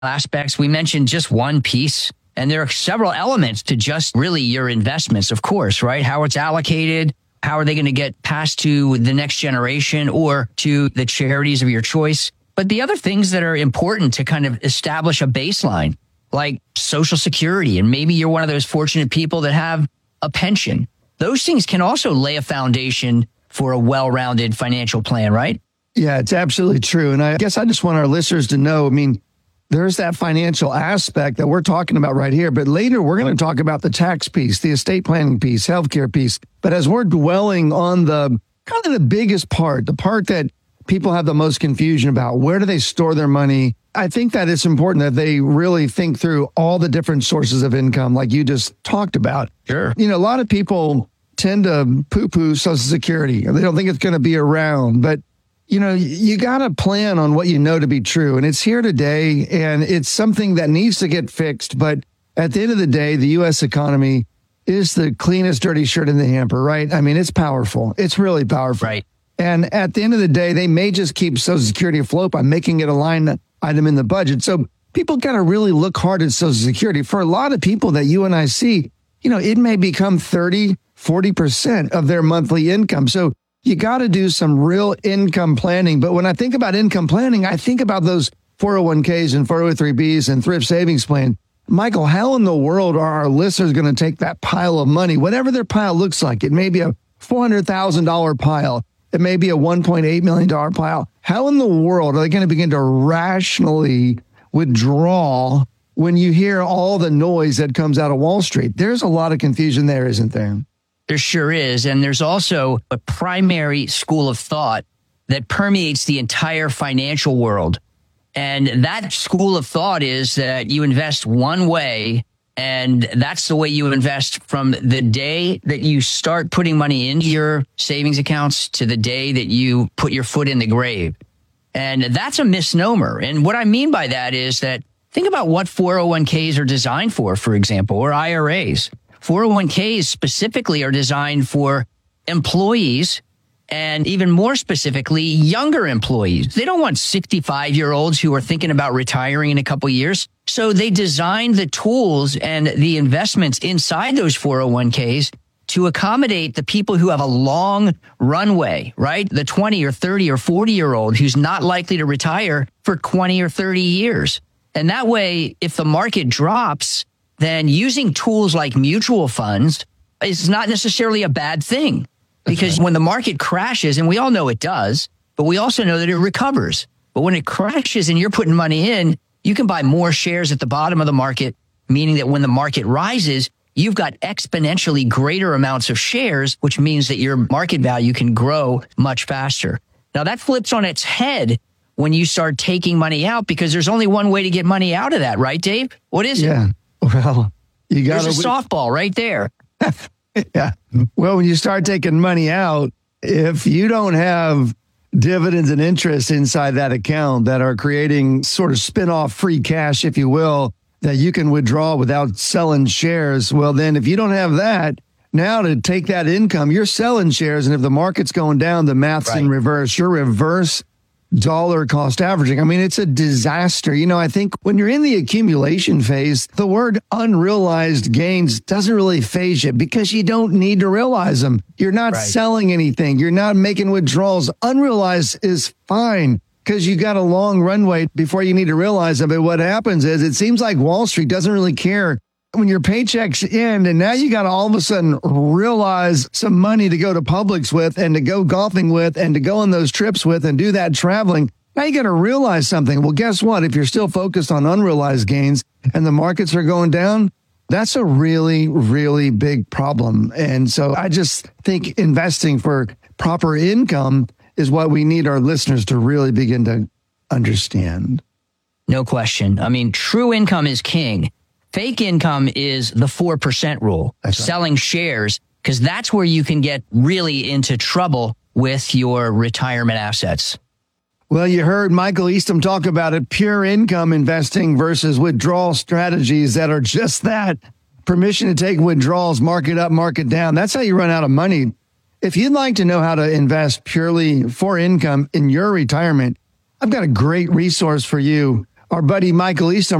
aspects. We mentioned just one piece, and there are several elements to just really your investments, of course, right? How it's allocated, how are they going to get passed to the next generation or to the charities of your choice? But the other things that are important to kind of establish a baseline, like Social Security, and maybe you're one of those fortunate people that have a pension. Those things can also lay a foundation for a well-rounded financial plan, right? Yeah, it's absolutely true. And I guess I just want our listeners to know, I mean, there's that financial aspect that we're talking about right here. But later, we're going to talk about the tax piece, the estate planning piece, healthcare piece. But as we're dwelling on the kind of the biggest part, the part that people have the most confusion about, where do they store their money? I think that it's important that they really think through all the different sources of income, like you just talked about. Sure. You know, a lot of people tend to poo-poo Social Security. They don't think it's going to be around. But, you know, you got to plan on what you know to be true. And it's here today, and it's something that needs to get fixed. But at the end of the day, the U.S. economy is the cleanest dirty shirt in the hamper, right? I mean, it's powerful. It's really powerful. Right. And at the end of the day, they may just keep Social Security afloat by making it a line item in the budget. So people got to really look hard at Social Security. For a lot of people that you and I see, you know, it may become 30, 40% of their monthly income. So you got to do some real income planning. But when I think about income planning, I think about those 401ks and 403bs and thrift savings plan. Michael, how in the world are our listeners going to take that pile of money, whatever their pile looks like? It may be a $400,000 pile. It may be a $1.8 million pile. How in the world are they going to begin to rationally withdraw when you hear all the noise that comes out of Wall Street? There's a lot of confusion there, isn't there? There sure is. And there's also a primary school of thought that permeates the entire financial world. And that school of thought is that you invest one way, and that's the way you invest from the day that you start putting money into your savings accounts to the day that you put your foot in the grave. And that's a misnomer. And what I mean by that is that think about what 401ks are designed for example, or IRAs. 401ks specifically are designed for employees, and even more specifically, younger employees. They don't want 65-year-olds who are thinking about retiring in a couple of years. So they designed the tools and the investments inside those 401ks to accommodate the people who have a long runway, right? The 20 or 30 or 40-year-old who's not likely to retire for 20 or 30 years. And that way, if the market drops, then using tools like mutual funds is not necessarily a bad thing. Because when the market crashes, and we all know it does, but we also know that it recovers. But when it crashes and you're putting money in, you can buy more shares at the bottom of the market, meaning that when the market rises, you've got exponentially greater amounts of shares, which means that your market value can grow much faster. Now, that flips on its head when you start taking money out, because there's only one way to get money out of that, right, Dave? What is it? Yeah, well, you got There's a softball right there. Yeah. Well, when you start taking money out, if you don't have dividends and interest inside that account that are creating sort of spin-off free cash, if you will, that you can withdraw without selling shares, well, then if you don't have that, now to take that income, you're selling shares. And if the market's going down, the math's in reverse. You're reverse dollar cost averaging. I mean, it's a disaster. You know, I think when you're in the accumulation phase, the word unrealized gains doesn't really phase you because you don't need to realize them. You're not selling anything. You're not making withdrawals. Unrealized is fine because you got a long runway before you need to realize them. But what happens is it seems like Wall Street doesn't really care when your paychecks end, and now you got to all of a sudden realize some money to go to Publix with and to go golfing with and to go on those trips with and do that traveling. Now you got to realize something. Well, guess what? If you're still focused on unrealized gains and the markets are going down, that's a really, really big problem. And so I just think investing for proper income is what we need our listeners to really begin to understand. No question. I mean, true income is king. Fake income is the 4% rule, selling shares, because that's where you can get really into trouble with your retirement assets. Well, you heard Michael Eastham talk about it, pure income investing versus withdrawal strategies that are just that. Permission to take withdrawals, market up, market down. That's how you run out of money. If you'd like to know how to invest purely for income in your retirement, I've got a great resource for you. Our buddy Michael Easton